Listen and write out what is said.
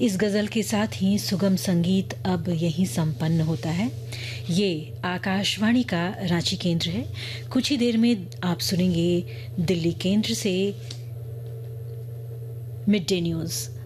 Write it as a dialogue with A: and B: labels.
A: इस गज़ल के साथ ही सुगम संगीत अब यहीं संपन्न होता है। ये आकाशवाणी का रांची केंद्र है। कुछ ही देर में आप सुनेंगे दिल्ली केंद्र से मिड डे न्यूज़।